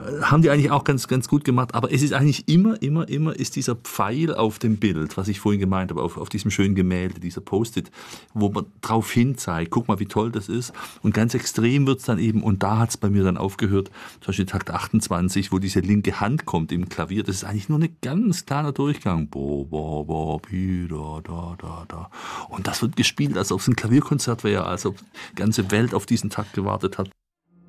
haben die eigentlich auch ganz, ganz gut gemacht. Aber es ist eigentlich immer ist dieser Pfeil auf dem Bild, was ich vorhin gemeint habe, auf diesem schönen Gemälde, dieser Post-it, wo man drauf hin zeigt, guck mal, wie toll das ist. Und ganz extrem wird es dann eben, und da hat es bei mir dann aufgehört, zum Beispiel Takt 28, wo diese linke Hand kommt im Klavier, das ist eigentlich nur ein ganz kleiner Durchgang. Bo, bo, bo, bi, da, da, da, da. Und das wird gespielt, als ob es ein Klavierkonzert wäre, als ob die ganze Welt auf diesen Takt gewartet hat.